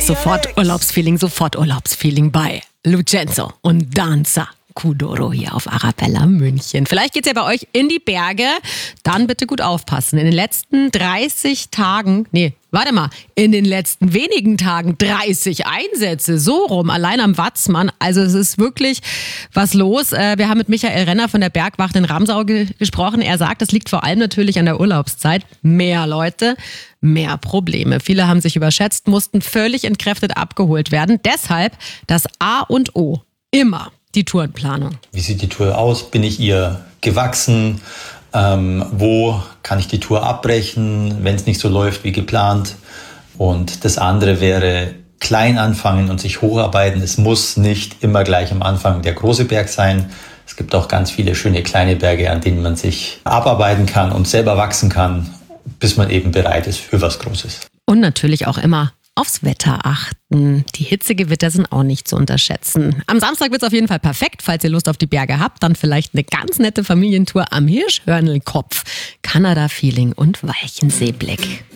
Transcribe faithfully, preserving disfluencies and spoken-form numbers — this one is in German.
Sofort Urlaubsfeeling, sofort Urlaubsfeeling bei Lucenzo und Danza Kuduro hier auf Arabella München. Vielleicht geht's ja bei euch in die Berge. Dann bitte gut aufpassen. In den letzten dreißig Tagen, nee, warte mal, in den letzten wenigen Tagen dreißig Einsätze, so rum, allein am Watzmann. Also es ist wirklich was los. Wir haben mit Michael Renner von der Bergwacht in Ramsau ge- gesprochen. Er sagt, es liegt vor allem natürlich an der Urlaubszeit. Mehr Leute, mehr Probleme. Viele haben sich überschätzt, mussten völlig entkräftet abgeholt werden. Deshalb das A und O, immer die Tourenplanung. Wie sieht die Tour aus? Bin ich ihr gewachsen? Ähm, wo kann ich die Tour abbrechen, wenn es nicht so läuft wie geplant? Und das andere wäre klein anfangen und sich hocharbeiten. Es muss nicht immer gleich am Anfang der große Berg sein. Es gibt auch ganz viele schöne kleine Berge, an denen man sich abarbeiten kann und selber wachsen kann, bis man eben bereit ist für was Großes. Und natürlich auch immer aufs Wetter achten. Die Hitzegewitter sind auch nicht zu unterschätzen. Am Samstag wird es auf jeden Fall perfekt. Falls ihr Lust auf die Berge habt, dann vielleicht eine ganz nette Familientour am Hirschhörnelkopf. Kanada-Feeling und Walchenseeblick.